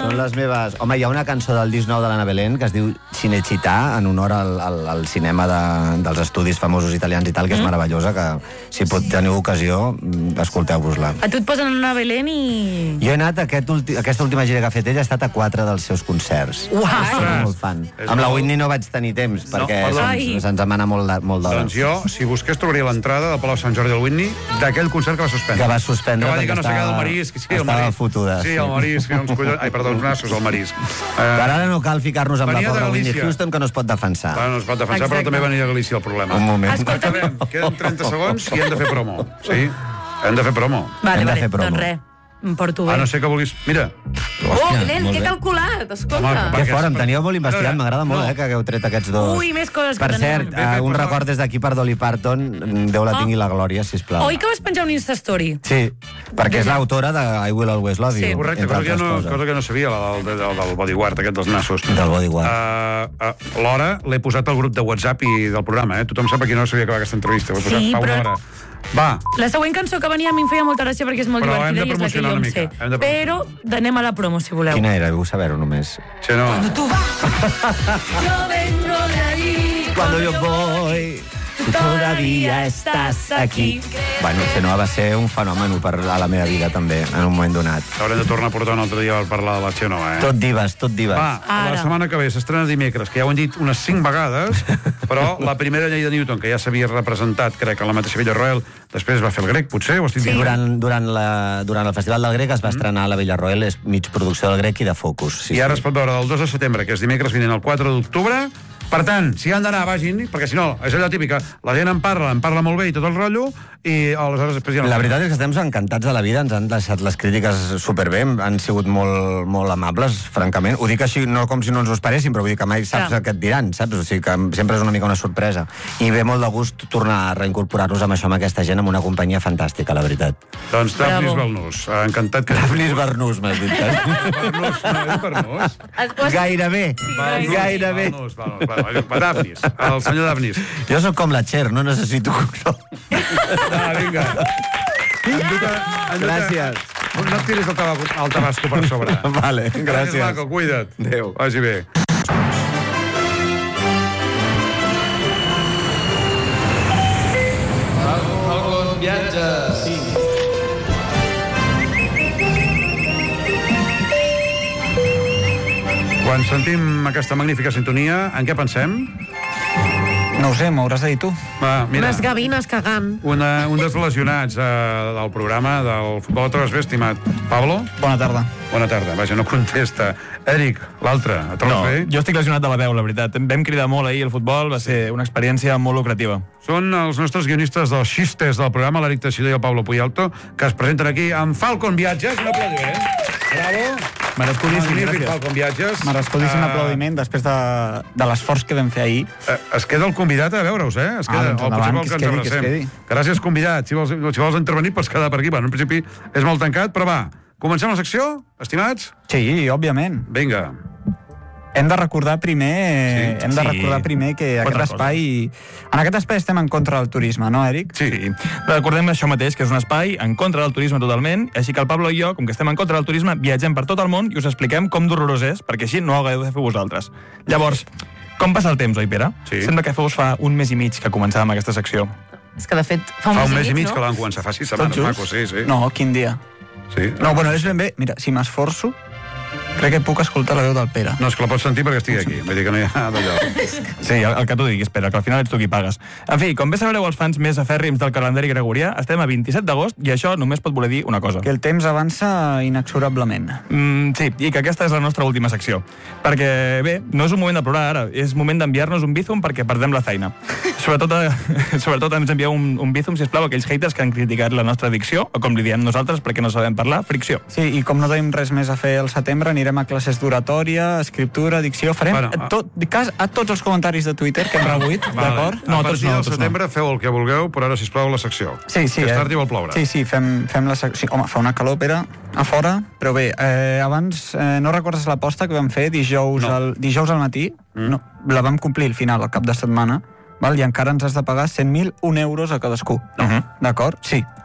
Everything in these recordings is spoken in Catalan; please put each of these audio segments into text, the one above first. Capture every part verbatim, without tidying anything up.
Són les meves... Home, hi ha una cançó del disc nou de l'Anna Belén que es diu Cinecittà, en honor al, al, al cinema de, dels estudis famosos italians i tal, que és mm. meravellosa, que si pot teniu ocasió, escolteu-vos-la. A tu et posen Anna Belén i... Jo he anat, aquest ulti... aquesta última gira que ha fet ella, ha estat a quatre dels seus concerts. Uau! Soc molt fan. És Amb la Whitney no vaig tenir temps, perquè no, se'ns se'ns emana molt d'hora. Doncs jo, si busqués, trobaria l'entrada del Palau Sant Jordi del Whitney d'aquell concert que va suspendre. Que va suspendre que va dir que no estava... s'ha quedat el marisc. Sí, el estava marisc. fotuda. Sí, el marisc. Uns collons... Ai, perdó, uns nassos, el marisc. Uh, Ara no cal ficar-nos amb la pobra Whitney Houston, que no es pot defensar. Clar, no es pot defensar, Exacte. Però també venia a Galícia el problema. Un moment. Acabem, queden trenta segons i hem de fer promo. Sí? Hem de fer promo. Vale, hem de vale, fer promo. doncs res. Em porto bé. A no ser que vulguis... Mira. Oh, nen, què he calculat? Escolta. Que fort, em teníeu molt investigat. M'agrada molt, eh, que hagueu tret aquests dos. Ui, més coses que Per tenim. cert, uh, un record des d'aquí per Dolly Parton. Déu la tingui la glòria, sisplau. Oi que vas penjar un Instastory? Sí, perquè és l'autora de I Will Always Love You. Sí. Correcte, cosa que, no, cosa que no sabia, la del, del, del bodyguard, aquest dels nassos. Del bodyguard. Uh, uh, L'hora l'he posat al grup de WhatsApp i del programa, eh? Tothom sap a qui no sabia acabar aquesta entrevista. Ho he posat Sí, fa una però- hora. Va. La següent cançó que venia a mi em feia molta gràcia perquè és molt Però hem divertida de i és la que promocionar jo una em mica, sé. hem de Però anem a la promo, si voleu. Quina era? Vull saber-ho només. Sí, no. Tú vas, yo vengo de allí. Cuando yo voy, tu todavía estás aquí. Bueno, Xenoa va ser un fenomen per a la meva vida, també, en un moment donat. Haurem de tornar a portar un altre dia per parlar de la Xenova, eh? Tot divas, tot divas. Va, Ara. la setmana que ve s'estrena dimecres, que ja ho hem dit unes cinc vegades, però la primera llei de Newton, que ja s'havia representat, crec, en la mateixa Villarroel, després va fer el grec, potser? Ho estic Sí. dient? Durant, durant, la, durant el Festival del Grec es va estrenar a la Villarroel, és mig producció del Grec i de Focus. Sí, I ara sí. es pot veure del dos de setembre, que és dimecres vinent al quatre d'octubre. Per tant, si han d'anar, vagin, perquè si no, és allò típica, la gent en parla, en parla molt bé i tot el rotllo, i aleshores després ja no... La veritat és que estem encantats de la vida, ens han deixat les crítiques superbé, han sigut molt, molt amables, francament. Ho dic així, no com si no ens ho esperéssim, però vull dir que mai saps Clar. què et diran, saps? O sigui que sempre és una mica una sorpresa. I ve molt de gust tornar a reincorporar-nos amb això, amb aquesta gent, amb una companyia fantàstica, la veritat. Doncs Dafnis Bravo. Balnús, encantat que... Dafnis Bernús, m'has dit. Bernús, no, és Bernús. Gairebé, Balnús, gairebé. Balnús, Balnús, Balnús, va, Dafnis, el senyor Dafnis. Jo sóc com la Cher, no necessito cognom. Va, vinga. Enduta, enduta. Gràcies. No et tiris el, tabaco, el tabasco per sobre. Vale, Gràcies, gràcies. Paco, cuida't. Adéu. Vagi bé. Falcon viatja, sí. Quan sentim aquesta magnífica sintonia, en què pensem? No ho sé, m'hauràs de dir tu. Va, mira, Unes gavines cagant. una, un dels lesionats eh, del programa del futbol a través bé, estimat. Pablo? Bona tarda. Bona tarda. Vaja, no contesta. Eric, l'altre, et trobes No, bé? jo estic lesionat de la veu, la veritat. Vam cridar molt ahir al futbol, va ser una experiència molt lucrativa. Són els nostres guionistes dels xistes del programa, l'Eric Teixidor i el Pablo Puyalto, que es presenten aquí amb Falcon Viatges. Un aplaudiment. Bravo. Merescudíssim, Magnífic, gràcies. Falcon Viatges. Merescudíssim Ah, aplaudiment després de, de l'esforç que vam fer ahir. eh, Es queda el convidat a veure-us, eh? Es queda, Ah, doncs o potser endavant, vol que que es ens quedi, que es abracem. quedi. Gràcies, convidat. Si vols, si vols intervenir, pots quedar per aquí. Bueno, en principi és molt tancat, però va. Comencem la secció, estimats? Sí, òbviament. Vinga. Hem de recordar primer, Sí, hem de sí. recordar primer que Quatre aquest espai... En aquest espai estem en contra del turisme, no, Eric? Sí. Sí. Recordem això mateix, que és un espai en contra del turisme totalment, així que el Pablo i jo, com que estem en contra del turisme, viatgem per tot el món i us expliquem com d'horrorós és, perquè així no ho hagueu de fer vosaltres. Llavors, com passa el temps, oi, Pere? Sí. Sembla que fos fa un mes i mig que començàvem aquesta secció. És que, de fet, fa un, Fa un mes i mig no? que l'han començat. Fa sis setmanes, Tot just? maco, sí, sí. No, quin dia? Sí. No, bueno, és ben bé. Mira, si m'esforço, crec que puc escoltar la veu del Pere. No, és que la pots sentir perquè estic aquí. Vull dir que no hi ha d'allò. Sí, el, el que tu diguis, Pere, que al final ets tu qui pagues. En fi, com bé sabreu els fans més afèrrims del calendari gregorià, estem a vint-i-set d'agost i això només pot voler dir una cosa. Que el temps avança inexorablement. Mm, sí, i que aquesta és la nostra última secció. Perquè, bé, no és un moment de plorar ara, és moment d'enviar-nos un bízum perquè perdem la feina. Sobretot, a, sobretot ens envieu un, un bízum, sisplau, a aquells haters que han criticat la nostra dicció, o com li diem nosaltres, perquè no sabem parlar, fricció. Sí, i com no tenim res més a fer al setembre, anirem a classes d'oratòria, escriptura, dicció... Farem Bueno, bueno, tot, cas a tots els comentaris de Twitter que hem rebuït, d'acord? No, a tots partir no, del tots no. setembre feu el que vulgueu, però ara, sisplau, la secció. Sí, sí. Que és eh? tard i vol ploure. Sí, sí, fem, fem la secció... Sí, home, fa una calor, Pere, a fora, però bé, eh, abans, eh, no recordes l'aposta que vam fer dijous, No. al, dijous al matí? Mm. No, la vam complir al final, al cap de setmana, val? I encara ens has de pagar cent mil un euros a cadascú. Uh -huh. D'acord? Sí.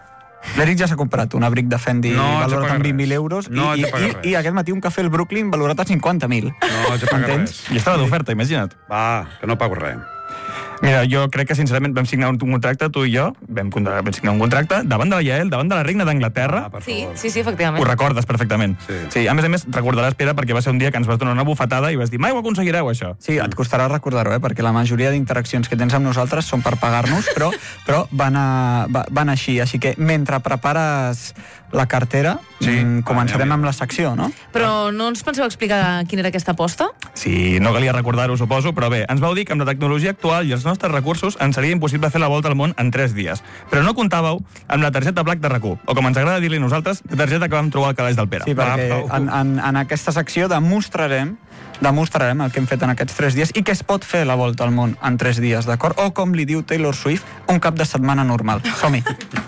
L'Eric ja s'ha comprat un abric de Fendi No haig de valorat pagar en vint mil res. euros No haig i, de pagar i, res. i aquest matí un cafè al Brooklyn valorat a cinquanta mil. No haig de pagar Entens? res. I estava d'oferta, imagina't. Va, que no pago res. Mira, jo crec que, sincerament, vam signar un contracte, tu i jo, vam, contra- vam signar un contracte davant de la Yael, davant de la reina d'Anglaterra. Ah, per Sí, favor. sí, sí, Ho efectivament. recordes perfectament. Sí. sí. A més a més, recordaràs, Pere, perquè va ser un dia que ens vas donar una bufetada i vas dir, mai ho aconseguireu, això. Sí, et costarà recordar-ho, eh? Perquè la majoria d'interaccions que tens amb nosaltres són per pagar-nos, però, però van, a, va- van així. Així que mentre prepares la cartera, Sí. mm, començarem Ah, amb la secció, no? Però no ens penseu explicar quina era aquesta aposta? Sí, no calia recordar-ho, suposo, però bé, ens vau dir que amb la tecnologia actual i els nostres recursos ens seria impossible fer la volta al món en tres dies. Però no comptàveu amb la targeta Black de RAC u, o com ens agrada dir-li nosaltres, la targeta que vam trobar al calaix del Pere. Sí, perquè prou. en, en, en aquesta secció demostrarem demostrarem el que hem fet en aquests tres dies i que es pot fer la volta al món en tres dies, d'acord? O, com li diu Taylor Swift, un cap de setmana normal. Som-hi.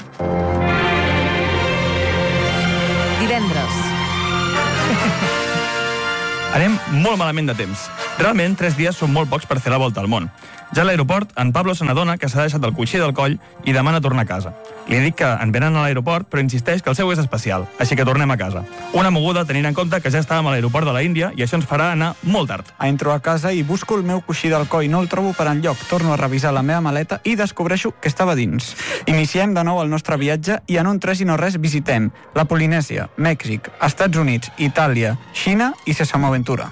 Divendres. Anem molt malament de temps. Realment, tres dies són molt pocs per fer la volta al món. Ja a l'aeroport, en Pablo se n'adona que s'ha deixat el coixí del coll i demana tornar a casa. Li dic que en venen a l'aeroport, però insisteix que el seu és especial, així que tornem a casa. Una moguda tenint en compte que ja estàvem a l'aeroport de la Índia i això ens farà anar molt tard. Entro a casa i busco el meu coixí del coll, no el trobo per enlloc. Torno a revisar la meva maleta i descobreixo que estava dins. Iniciem de nou el nostre viatge i en un tres i no res visitem la Polinèsia, Mèxic, Estats Units, Itàlia, Xina i Sésamo Aventura.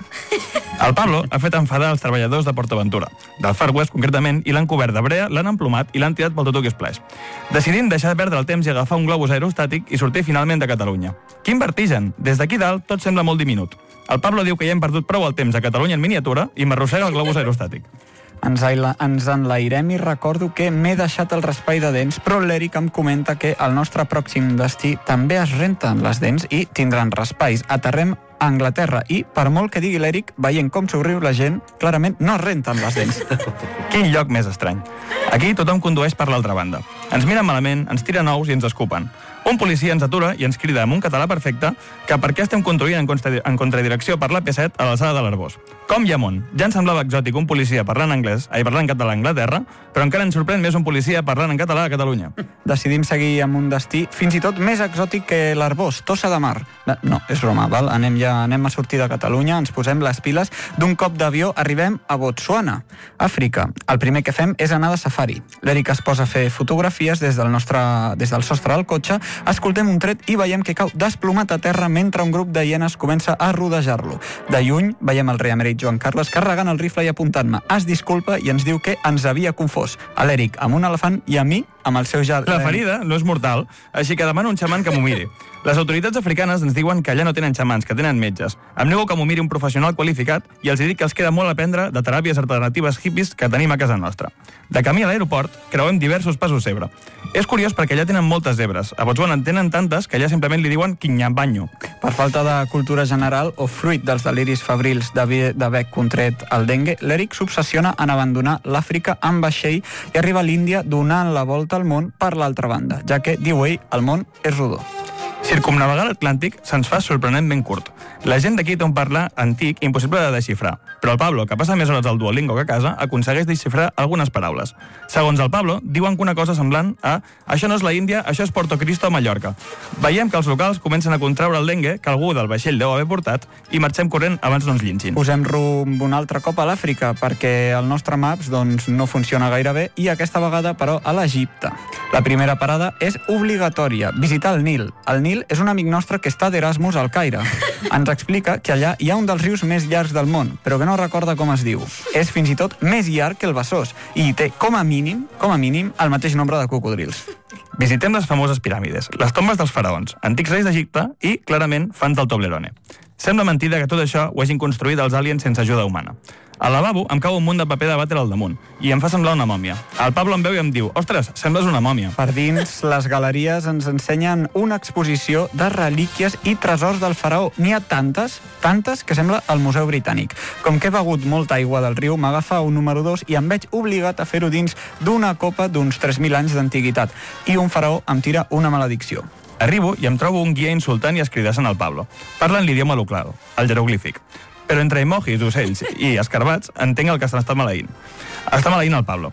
El Pablo ha fet enfadar els treballadors de PortAventura, del Far West concretament, i l'han cobert de brea, l'han emplomat i l'han tirat pel Tortuga Splash. Decidint deixar de perdre el temps i agafar un globus aerostàtic i sortir finalment de Catalunya. Quin vertigen! Des d'aquí dalt tot sembla molt diminut. El Pablo diu que ja hem perdut prou el temps a Catalunya en miniatura i m'arrossega el globus aerostàtic. Ens, aila, ens enlairem i recordo que m'he deixat el raspall de dents, però l'Eric em comenta que el nostre pròxim destí també es renten les dents i tindran raspalls. Aterrem a Anglaterra i, per molt que digui l'Eric, veient com somriu la gent, clarament no es renten les dents. Quin lloc més estrany. Aquí tothom condueix per l'altra banda. Ens miren malament, ens tiren ous i ens escupen. Un policia ens atura i ens crida amb un català perfecte que per què estem conduint en, contra, en contradirecció per l'A P set a l'alçada de l'Arbós. Com hi ha món? Ja ens semblava exòtic un policia parlant anglès, ai, parlant català a Anglaterra, però encara ens sorprèn més un policia parlant en català a Catalunya. Decidim seguir amb un destí fins i tot més exòtic que l'Arbós, Tossa de Mar. No, és broma, val? Anem ja anem a sortir de Catalunya, ens posem les piles, d'un cop d'avió arribem a Botswana, Àfrica. El primer que fem és anar de safari. L'Eric es posa a fer fotografies des del, nostre, des del sostre del cotxe, escoltem un tret i veiem que cau desplomat a terra mentre un grup de hienes comença a rodejar-lo. De lluny veiem el rei emèrit Joan Carles carregant el rifle i apuntant-me. Es disculpa i ens diu que ens havia confós. A l'Eric amb un elefant i a mi amb el seu gel. La ferida no és mortal, així que demano un xaman que m'ho miri. Les autoritats africanes ens diuen que allà no tenen xamans, que tenen metges. Em nego que m'ho miri un professional qualificat i els dic que els queda molt a aprendre de teràpies alternatives hippies que tenim a casa nostra. De camí a l'aeroport, creuem diversos passos zebra. És curiós perquè allà tenen moltes zebres. A Botswana en tenen tantes que allà simplement li diuen quinyambanyo. Per falta de cultura general o fruit dels deliris febrils d'haver contret el dengue, l'Eric s'obsessiona en abandonar l'Àfrica amb vaixell i arriba a l'Índia donant la volta al món per l'altra banda, ja que, diu ell, el món és rodó. Circumnavegar l'Atlàntic se'ns fa sorprenentment curt. La gent d'aquí té un parlar antic impossible de desxifrar, però el Pablo, que passa més hores al Duolingo que a casa, aconsegueix desxifrar algunes paraules. Segons el Pablo, diuen que una cosa semblant a «això no és la Índia, això és Porto Cristo a Mallorca». Veiem que els locals comencen a contraure el dengue que algú del vaixell deu haver portat i marxem corrent abans no ens llinxin. Posem rumb un altre cop a l'Àfrica perquè el nostre Maps doncs, no funciona gaire bé i aquesta vegada, però, a l'Egipte. La primera parada és obligatòria, visitar el Nil. El Nil és un amic nostre que està d'Erasmus al Caire. Ens explica que allà hi ha un dels rius més llargs del món, però que no recorda com es diu. És fins i tot més llarg que el Besòs i té com a mínim, com a mínim, el mateix nombre de cocodrils. Visitem les famoses piràmides, les tombes dels faraons, antics reis d'Egipte i, clarament, fans del Toblerone. Sembla mentida que tot això ho hagin construït els aliens sense ajuda humana. Al lavabo em cau un munt de paper de vàter al damunt i em fa semblar una mòmia. El Pablo em veu i em diu «Ostres, sembles una mòmia». Per dins, les galeries ens ensenyen una exposició de relíquies i tresors del faraó. N'hi ha tantes, tantes, que sembla el Museu Britànic. Com que he begut molta aigua del riu, m'agafa un número dos i em veig obligat a fer-ho dins d'una copa d'uns tres mil anys d'antiguitat. I un faraó em tira una maledicció. Arribo i em trobo un guia insultant i escridassant al Pablo. Parlen l'idioma local, el jeroglífic. Però entre emojis, ocells i escarbats entenc el que s'està maleint. Està maleint el Pablo.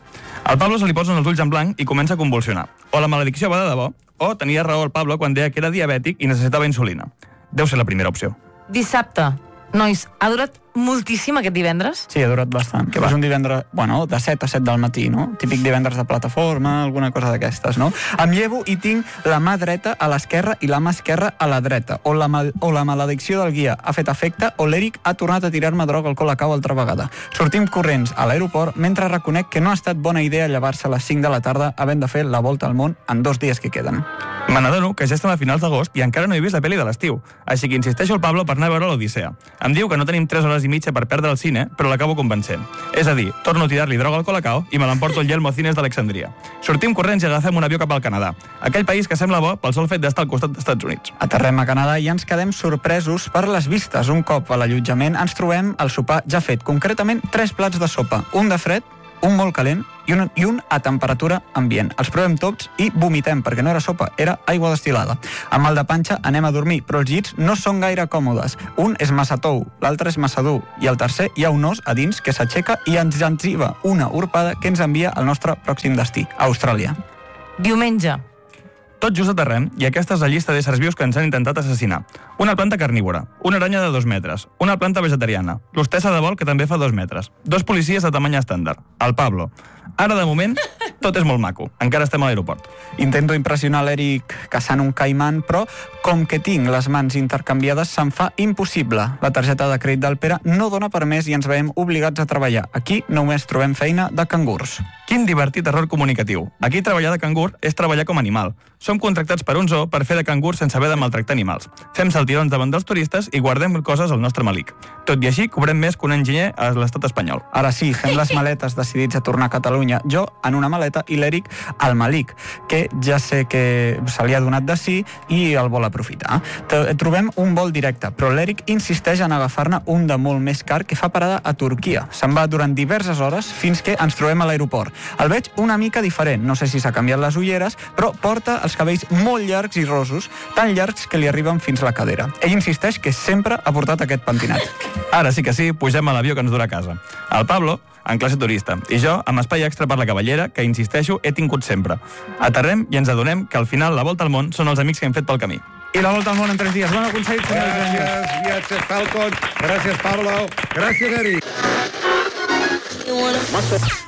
Al Pablo se li posen els ulls en blanc i comença a convulsionar. O la maledicció va de debò, o tenia raó el Pablo quan deia que era diabètic i necessitava insulina. Deu ser la primera opció. Dissabte. Nois, ha durat moltíssim aquest divendres? Sí, ha durat bastant. Que és un divendres, bueno, de set a set del matí, no? Típic divendres de plataforma, alguna cosa d'aquestes, no? Em llevo i tinc la mà dreta a l'esquerra i la mà esquerra a la dreta. O la, mal, o la maledicció del guia ha fet efecte, o l'Eric ha tornat a tirar-me droga al colacau altra vegada. Sortim corrents a l'aeroport mentre reconec que no ha estat bona idea llevar-se a les cinc de la tarda havent de fer la volta al món en dos dies que queden. Me n'adono que ja estem a finals d'agost i encara no he vist la pel·li de l'estiu, així que insisteixo al Pablo per anar a veure l'Odissea. Em diu que no tenim tres hores i mitja per perdre el cine, però l'acabo convencent. És a dir, torno a tirar-li droga al colacao i me l'emporto al Yelmo Cines d'Alexandria. Sortim corrents i agafem un avió cap al Canadà, aquell país que sembla bo pel sol fet d'estar al costat dels Estats Units. Aterrem a Canadà i ens quedem sorpresos per les vistes. Un cop a l'allotjament ens trobem el sopar ja fet, concretament tres plats de sopa, un de fred, un molt calent i un, i un a temperatura ambient. Els provem tots i vomitem, perquè no era sopa, era aigua destilada. Amb mal de panxa anem a dormir, però els llits no són gaire còmodes. Un és massa tou, l'altre és massa dur, i el tercer hi ha un os a dins que s'aixeca i ens enziva una urpada que ens envia al nostre pròxim destí, a Austràlia. Diumenge. Tot just aterrem, i aquesta és la llista d'éssers vius que ens han intentat assassinar. Una planta carnívora, una aranya de dos metres, una planta vegetariana, l'hostessa de vol que també fa dos metres, dos policies de tamany estàndard, el Pablo. Ara, de moment, tot és molt maco. Encara estem a l'aeroport. Intento impressionar l'Eric caçant un caiman, però com que tinc les mans intercanviades se'm fa impossible. La targeta de crèdit del Pere no dona per més i ens veiem obligats a treballar. Aquí només trobem feina de cangurs. Quin divertit error comunicatiu. Aquí treballar de cangur és treballar com a animal. Som contractats per un zoo per fer de cangur sense haver de maltractar animals. Fem saltirons davant dels turistes i guardem coses al nostre malic. Tot i així, cobrem més que un enginyer a l'estat espanyol. Ara sí, fem les maletes decidits a tornar a Catalunya. Jo en una maleta i l'Eric al malic, que ja sé que se li ha donat de sí i el vol aprofitar. Trobem un vol directe, però l'Eric insisteix en agafar-ne un de molt més car que fa parada a Turquia. Se'n va durant diverses hores fins que ens trobem a l'aeroport. El veig una mica diferent, no sé si s'ha canviat les ulleres, però porta els cabells molt llargs i rosos, tan llargs que li arriben fins a la cadera. Ell insisteix que sempre ha portat aquest pentinat. Ara sí que sí, pugem a l'avió que ens durà a casa. El Pablo, en classe turista, i jo, amb espai extra per la cavallera, que, insisteixo, he tingut sempre. Aterrem i ens adonem que al final la volta al món són els amics que hem fet pel camí. I la volta al món en tres dies. Bon aconseguit, Gràcies, viatges Falcon. Gràcies, Pablo. Gràcies, Eric.